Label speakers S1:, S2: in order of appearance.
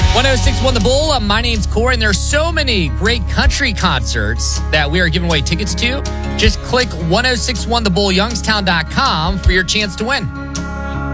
S1: 1061 The Bull. My name's Corey, and there's so many great country concerts that we are giving away tickets to. Just click 1061thebull, Youngstown.com for your chance to win.